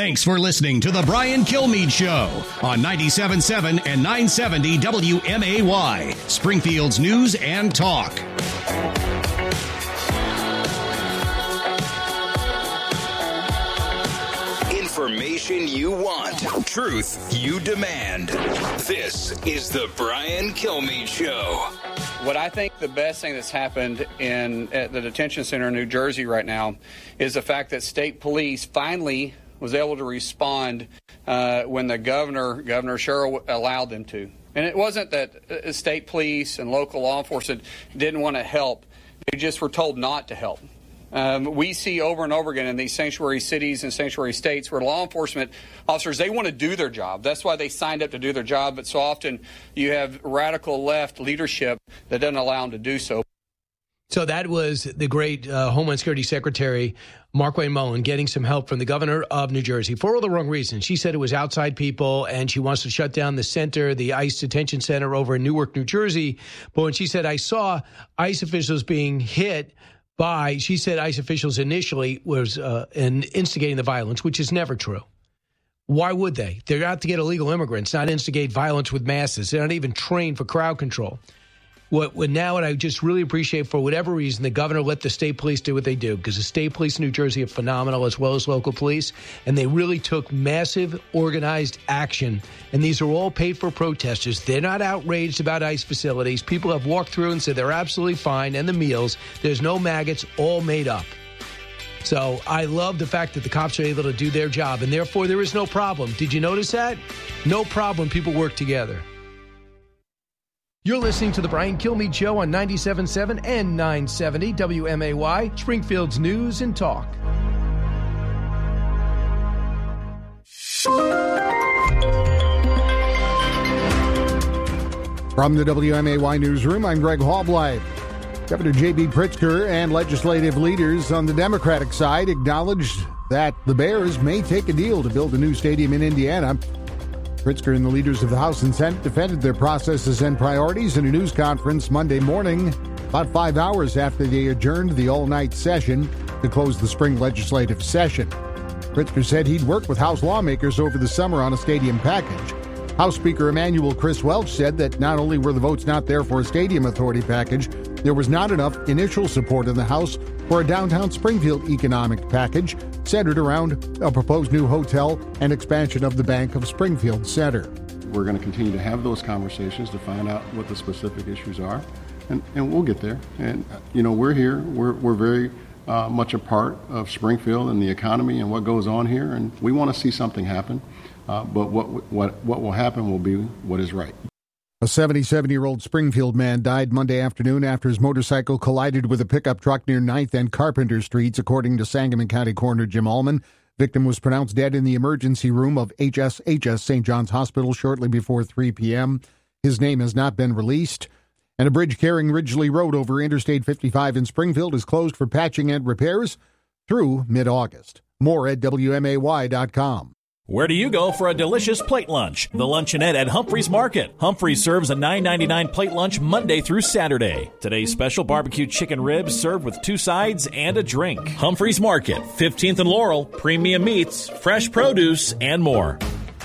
Thanks for listening to The Brian Kilmeade Show on 97.7 and 970 WMAY, Springfield's News and Talk. Information you want, truth you demand. This is The Brian Kilmeade Show. What I think the best thing that's happened at the detention center in New Jersey right now is the fact that state police finally was able to respond when the Governor Sherrill, allowed them to. And it wasn't that state police and local law enforcement didn't want to help. They just were told not to help. We see over and over again in these sanctuary cities and sanctuary states where law enforcement officers, they want to do their job. That's why they signed up to do their job. But so often you have radical left leadership that doesn't allow them to do so. So that was the great Homeland Security Secretary Markwayne Mullin getting some help from the governor of New Jersey for all the wrong reasons. She said it was outside people and she wants to shut down the center, the ICE detention center over in Newark, New Jersey. But when she said, I saw ICE officials being hit she said ICE officials initially was instigating the violence, which is never true. Why would they? They're out to get illegal immigrants, not instigate violence with masses. They're not even trained for crowd control. What I just really appreciate, for whatever reason, the governor let the state police do what they do, because the state police in New Jersey are phenomenal, as well as local police, and they really took massive organized action. And these are all paid for protesters. They're not outraged about ICE facilities. People have walked through and said they're absolutely fine, and the meals. There's no maggots, all made up. So I love the fact that the cops are able to do their job, and therefore there is no problem. Did you notice that? No problem. People work together. You're listening to The Brian Kilmeade Show on 97.7 and 970 WMAY, Springfield's News and Talk. From the WMAY Newsroom, I'm Greg Halbleib. Governor J.B. Pritzker and legislative leaders on the Democratic side acknowledged that the Bears may take a deal to build a new stadium in Indiana. Pritzker and the leaders of the House and Senate defended their processes and priorities in a news conference Monday morning, about 5 hours after they adjourned the all-night session to close the spring legislative session. Pritzker said he'd work with House lawmakers over the summer on a stadium package. House Speaker Emanuel Chris Welch said that not only were the votes not there for a stadium authority package, there was not enough initial support in the House for a downtown Springfield economic package centered around a proposed new hotel and expansion of the Bank of Springfield Center. We're going to continue to have those conversations to find out what the specific issues are, and we'll get there. And, we're here. We're very much a part of Springfield and the economy and what goes on here, and we want to see something happen. But what will happen will be what is right. A 77-year-old Springfield man died Monday afternoon after his motorcycle collided with a pickup truck near 9th and Carpenter Streets, according to Sangamon County Coroner Jim Allman. Victim was pronounced dead in the emergency room of HSHS St. John's Hospital shortly before 3 p.m. His name has not been released. And a bridge carrying Ridgely Road over Interstate 55 in Springfield is closed for patching and repairs through mid-August. More at WMAY.com. Where do you go for a delicious plate lunch? The Luncheonette at Humphreys Market. Humphreys serves a $9.99 plate lunch Monday through Saturday. Today's special barbecue chicken ribs served with 2 sides and a drink. Humphreys Market, 15th and Laurel, premium meats, fresh produce, and more.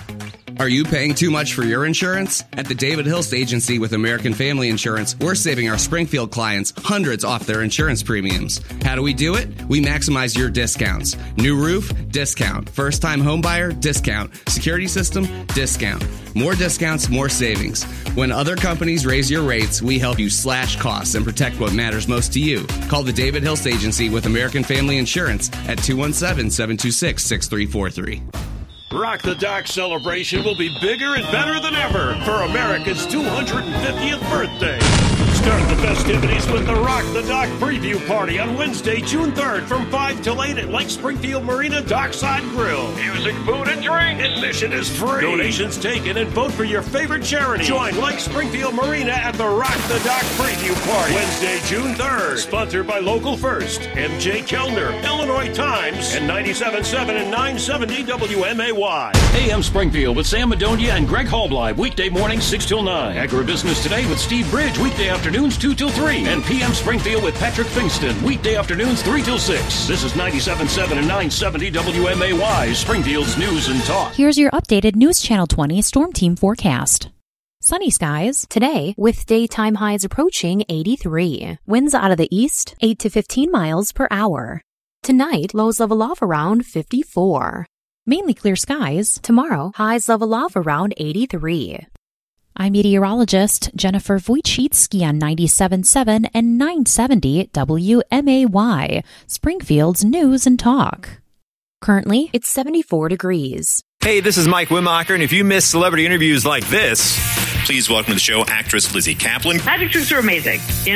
Are you paying too much for your insurance? At the David Hilst Agency with American Family Insurance, we're saving our Springfield clients hundreds off their insurance premiums. How do we do it? We maximize your discounts. New roof? Discount. First-time home buyer? Discount. Security system? Discount. More discounts, more savings. When other companies raise your rates, we help you slash costs and protect what matters most to you. Call the David Hilst Agency with American Family Insurance at 217-726-6343. Rock the Dock celebration will be bigger and better than ever for America's 250th birthday. Start the festivities with the Rock the Dock preview party on Wednesday, June 3rd from 5 till 8 at Lake Springfield Marina Dockside Grill. Music, food, and drink. Admission is free. Donations taken and vote for your favorite charity. Join Lake Springfield Marina at the Rock the Dock preview party. Wednesday, June 3rd. Sponsored by Local First, MJ Kellner, Illinois Times, and 97.7 and 970 WMAY. AM Springfield with Sam Madonia and Greg Halbleib. Weekday morning, 6 till 9. Agribusiness Today with Steve Bridge. Weekday afternoon, afternoons 2 till 3, and PM Springfield with Patrick Fingston, weekday afternoons 3 till 6. This is 97.7 and 970 WMAY, Springfield's News and Talk. Here's your updated News Channel 20 Storm Team forecast. Sunny skies today with daytime highs approaching 83. Winds out of the east, 8 to 15 miles per hour. Tonight, lows level off around 54. Mainly clear skies. Tomorrow, highs level off around 83. I'm meteorologist Jennifer Wojcicki on 97.7 and 970 WMAY, Springfield's News and Talk. Currently, it's 74 degrees. Hey, this is Mike Wimacher, and if you miss celebrity interviews like this, please welcome to the show actress Lizzie Kaplan. Magic tricks are amazing.